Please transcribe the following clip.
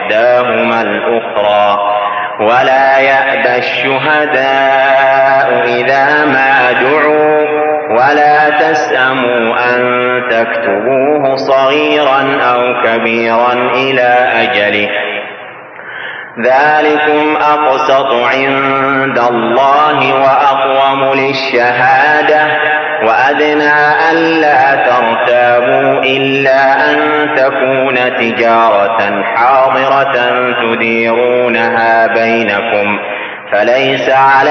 إحداهما الأخرى ولا يأبى الشهداء إذا ما دعوا ولا تسأموا أن تكتبوه صغيرا أو كبيرا إلى أجله ذلكم أقسط عند الله وأقوم للشهادة وأدنى ألا ترتابوا إلا أن تكون تجارة حاضرة تديرونها بينكم فليس عليكم